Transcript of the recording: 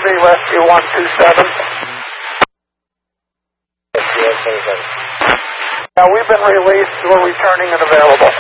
Navy, Rescue 127. Now we've been released. We're returning and available.